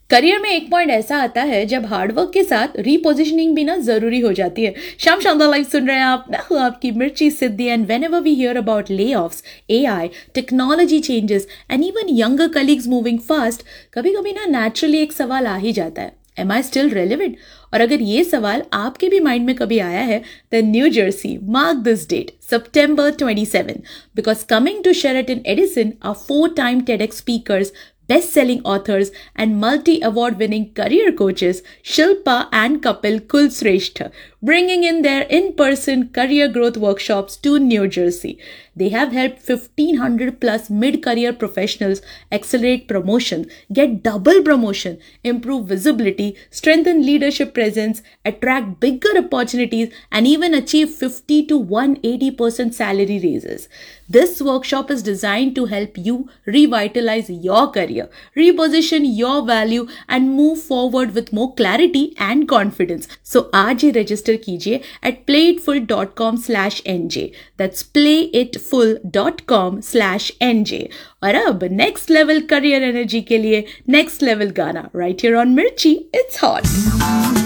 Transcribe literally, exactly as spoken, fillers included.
Career में एक point ऐसा आता है जब हार्डवर्क के साथ रीपोजिशनिंग भी ना जरूरी हो जाती है। शाम शानदार लाइफ सुन रहे हैं आप, मैं हूं आपकी मिर्ची सिद्धि and whenever we hear about layoffs, AI, technology changes and even younger colleagues moving fast, कभी कभी ना नेचुरली एक सवाल आ ही जाता है, एम आई स्टिल रेलिवेंट? और अगर ये सवाल आपके भी माइंड में कभी आया है, then New Jersey, mark this date, September twenty-seventh, because coming to Sheraton Edison are four-time TEDx speakers, best-selling authors and multi-award winning career coaches Shilpa and Kapil Kulshrestha, bringing in their in-person career growth workshops to New Jersey. They have helped fifteen hundred plus mid-career professionals accelerate promotion, get double promotion, improve visibility, strengthen leadership presence, attract bigger opportunities, and even achieve fifty to one hundred eighty percent salary raises. This workshop is designed to help you revitalize your career, reposition your value, and move forward with more clarity and confidence. So आज ही register कीजिए at playitfull dot com slash n j. That's playitfull dot com slash n j. और अब next level career energy के लिए next level गाना right here on Mirchi. It's hot.